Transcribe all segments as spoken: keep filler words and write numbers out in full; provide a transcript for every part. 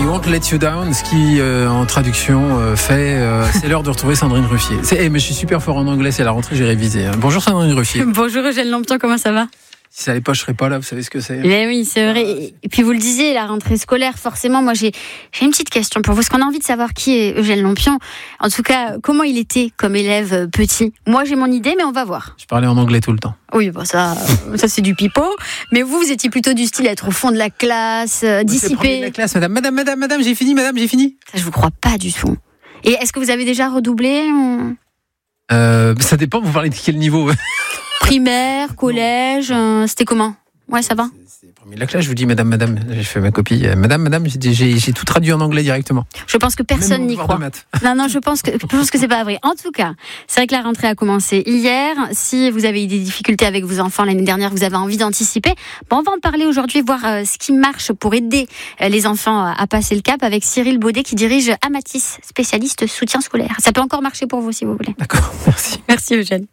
I won't let you down, ce qui euh, en traduction euh, fait euh, c'est l'heure de retrouver Sandrine Ruffier. C'est, hey, mais je suis super fort en anglais, c'est la rentrée, j'ai révisé. Hein. Bonjour Sandrine Ruffier. Bonjour Eugène Lampion, comment ça va? Si ça allait pas, je serais pas là, vous savez ce que c'est. Mais oui, c'est vrai. Et puis vous le disiez, la rentrée scolaire, forcément, moi j'ai, j'ai une petite question pour vous, parce qu'on a envie de savoir qui est Eugène Lampion. En tout cas, comment il était comme élève petit. Moi j'ai mon idée, mais on va voir. Je parlais en anglais tout le temps. Oui, bon ça, ça c'est du pipeau. Mais vous, vous étiez plutôt du style à être au fond de la classe, euh, dissipé. De la classe, madame, madame, madame, madame, j'ai fini, madame, j'ai fini. Ça, je vous crois pas du tout. Et est-ce que vous avez déjà redoublé ou... euh, Ça dépend, vous parlez de quel niveau? Primaire, collège, euh, c'était comment? Ouais, ça va. C'est premier de la classe, je vous dis madame, madame, j'ai fait ma copie. Madame, madame, j'ai, j'ai, j'ai tout traduit en anglais directement. Je pense que personne Même n'y croit. Non, non, je pense que je pense que c'est pas vrai. En tout cas, c'est vrai que la rentrée a commencé hier. Si vous avez eu des difficultés avec vos enfants l'année dernière, vous avez envie d'anticiper, bon, on va en parler aujourd'hui, voir euh, ce qui marche pour aider euh, les enfants à, à passer le cap avec Cyril Baudet qui dirige Amatis, spécialiste soutien scolaire. Ça peut encore marcher pour vous si vous voulez. D'accord, merci. Merci Eugène.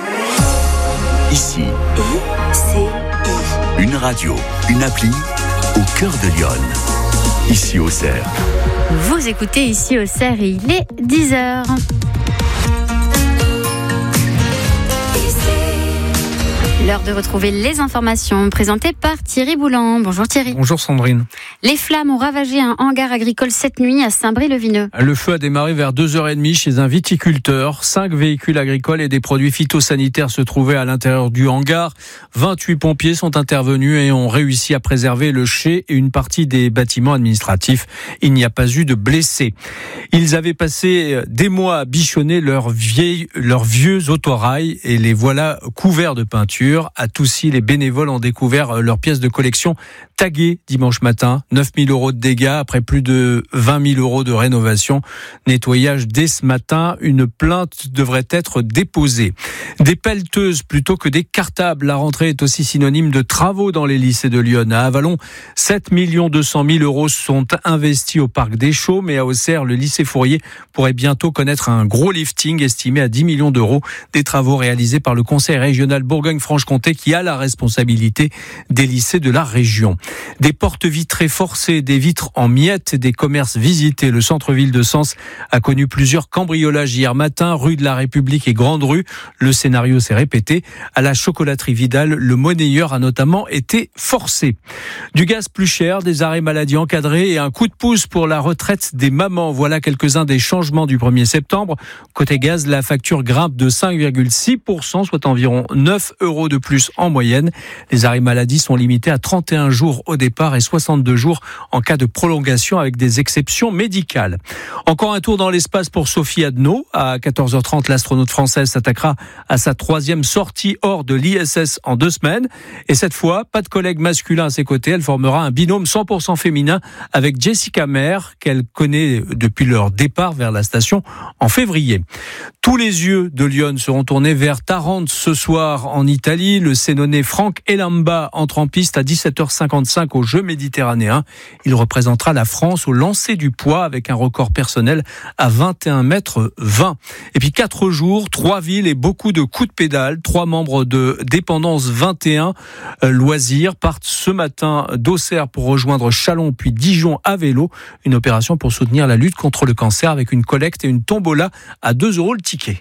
Ici, une radio, une appli au cœur de Lyon. Ici au Cerf. Vous écoutez Ici au Cerf et il est dix heures. L'heure de retrouver les informations présentées par Thierry Boulan. Bonjour Thierry. Bonjour Sandrine. Les flammes ont ravagé un hangar agricole cette nuit à Saint-Brie-le-Vineux. Le feu a démarré vers deux heures trente chez un viticulteur. Cinq véhicules agricoles et des produits phytosanitaires se trouvaient à l'intérieur du hangar. vingt-huit pompiers sont intervenus et ont réussi à préserver le chai et une partie des bâtiments administratifs. Il n'y a pas eu de blessés. Ils avaient passé des mois à bichonner leurs, vieilles, leurs vieux autorails et les voilà couverts de peinture. À Toussy, les bénévoles ont découvert leurs pièces de collection taguées dimanche matin. neuf mille euros de dégâts après plus de vingt mille euros de rénovation. Nettoyage dès ce matin. Une plainte devrait être déposée. Des pelleteuses plutôt que des cartables. La rentrée est aussi synonyme de travaux dans les lycées de Lyon. À Avallon, sept millions deux cent mille euros sont investis au parc des Chaux, mais à Auxerre, le lycée Fourier pourrait bientôt connaître un gros lifting estimé à dix millions d'euros. Des travaux réalisés par le Conseil régional Bourgogne-Franche-Comté qui a la responsabilité des lycées de la région. Des portes vitrées forcées, des vitres en miettes, des commerces visités. Le centre-ville de Sens a connu plusieurs cambriolages hier matin, rue de la République et Grande Rue. Le scénario s'est répété. À la chocolaterie Vidal, le monnayeur a notamment été forcé. Du gaz plus cher, des arrêts maladie encadrés et un coup de pouce pour la retraite des mamans. Voilà quelques-uns des changements du premier septembre. Côté gaz, la facture grimpe de cinq virgule six pour cent, soit environ neuf euros de plus en moyenne. Les arrêts maladie sont limités à trente et un jours au départ et soixante-deux jours en cas de prolongation avec des exceptions médicales. Encore un tour dans l'espace pour Sophie Adno. À quatorze heures trente, l'astronaute française s'attaquera à sa troisième sortie hors de l'I S S en deux semaines. Et cette fois, pas de collègue masculin à ses côtés. Elle formera un binôme cent pour cent féminin avec Jessica Meir, qu'elle connaît depuis leur départ vers la station en février. Tous les yeux de Lyon seront tournés vers Tarente ce soir en Italie. Le Sénonais Franck Elamba entre en piste à dix-sept heures cinquante-cinq aux Jeux méditerranéens. Il représentera la France au lancer du poids avec un record personnel à vingt et un mètres vingt. Et puis quatre jours, trois villes et beaucoup de coups de pédale. Trois membres de Dépendance vingt et un euh, Loisirs partent ce matin d'Auxerre pour rejoindre Châlons puis Dijon à vélo. Une opération pour soutenir la lutte contre le cancer avec une collecte et une tombola à deux euros le ticket.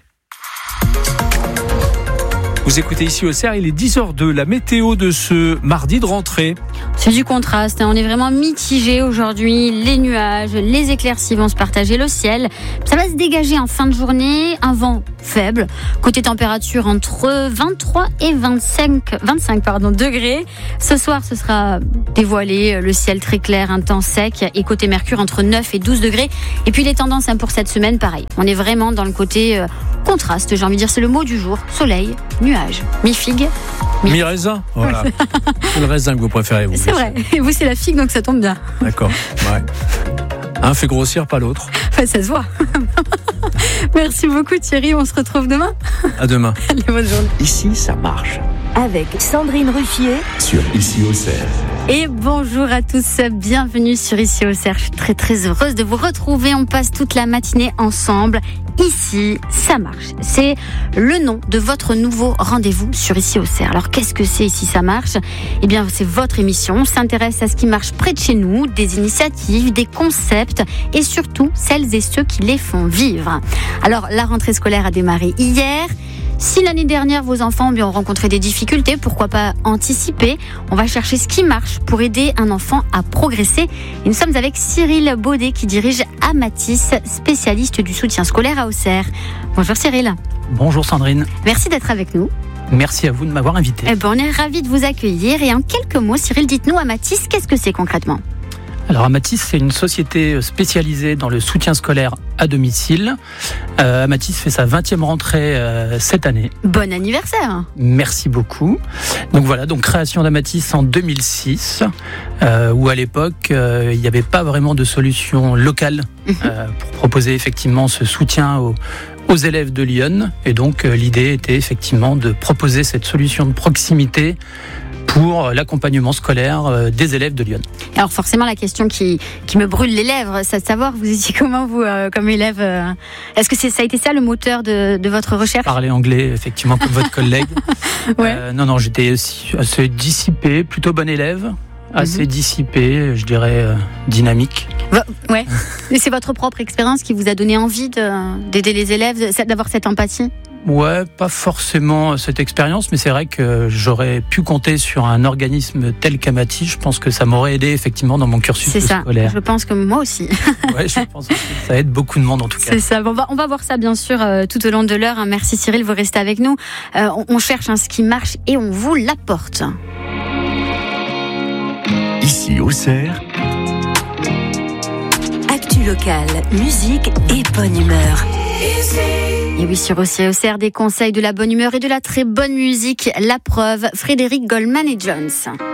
Vous écoutez Ici au Cerf, il est dix heures deux. La météo de ce mardi de rentrée. C'est du contraste, on est vraiment mitigé aujourd'hui. Les nuages, les éclaircies vont se partager le ciel. Ça va se dégager en fin de journée, un vent faible. Côté température entre vingt-trois et vingt-cinq, vingt-cinq pardon, degrés. Ce soir, ce sera dévoilé, le ciel très clair, un temps sec. Et côté mercure, entre neuf et douze degrés. Et puis les tendances hein, pour cette semaine, pareil. On est vraiment dans le côté euh, contraste, j'ai envie de dire, c'est le mot du jour. Soleil, nuages, mi-figue. Mi- Mi-raisin, voilà. C'est le raisin que vous préférez, vous. C'est vrai. Et vous, c'est la figue, donc ça tombe bien. D'accord, ouais. Un fait grossir, pas l'autre. Enfin, ça se voit. Merci beaucoup Thierry, on se retrouve demain. À demain. Allez, bonne journée. Ici, ça marche. Avec Sandrine Ruffier Sur Ici au Cerf. Et bonjour à tous, bienvenue sur Ici Auxerre. Je suis très très heureuse de vous retrouver. On passe toute la matinée ensemble. Ici, ça marche. C'est le nom de votre nouveau rendez-vous sur Ici Auxerre. Alors qu'est-ce que c'est Ici ça marche ? Eh bien, c'est votre émission. On s'intéresse à ce qui marche près de chez nous, des initiatives, des concepts et surtout celles et ceux qui les font vivre. Alors, la rentrée scolaire a démarré hier. Si l'année dernière, vos enfants ont rencontré des difficultés, pourquoi pas anticiper ? On va chercher ce qui marche pour aider un enfant à progresser. Et nous sommes avec Cyril Baudet qui dirige Amatis, spécialiste du soutien scolaire à Auxerre. Bonjour Cyril. Bonjour Sandrine. Merci d'être avec nous. Merci à vous de m'avoir invité. Eh ben, on est ravis de vous accueillir. Et en quelques mots, Cyril, dites-nous Amatis, qu'est-ce que c'est concrètement ? Alors Amatis, c'est une société spécialisée dans le soutien scolaire à domicile. Euh, Amatis fait sa vingtième rentrée euh, cette année. Bon anniversaire. Merci beaucoup. Donc voilà, donc création d'Amatis en deux mille six, euh, où à l'époque, euh, il n'y avait pas vraiment de solution locale euh, pour proposer effectivement ce soutien aux, aux élèves de Lyon. Et donc euh, l'idée était effectivement de proposer cette solution de proximité pour l'accompagnement scolaire des élèves de Lyon. Alors forcément, la question qui, qui me brûle les lèvres, c'est de savoir, vous étiez comment vous, euh, comme élève euh, Est-ce que c'est, ça a été ça le moteur de, de votre recherche ? Parler anglais, effectivement, comme votre collègue. Ouais. Euh, non, non, j'étais assez dissipé, plutôt bon élève, assez mm-hmm. dissipé, je dirais euh, dynamique. Ouais. Et c'est votre propre expérience qui vous a donné envie de, d'aider les élèves, d'avoir cette empathie ? Ouais, pas forcément cette expérience, mais c'est vrai que j'aurais pu compter sur un organisme tel qu'Amatis. Je pense que ça m'aurait aidé effectivement dans mon cursus c'est ça. scolaire. Je pense que moi aussi. Ouais, je pense que ça aide beaucoup de monde en tout cas. C'est ça. Bon, on, va, on va voir ça bien sûr euh, tout au long de l'heure. Merci Cyril, vous restez avec nous. Euh, on, on cherche hein, ce qui marche et on vous l'apporte. Ici Auxerre. Actu locale, musique et bonne humeur. Et oui, sur Auxerre, des conseils, de la bonne humeur et de la très bonne musique. La preuve, Frédéric Goldman et Jones.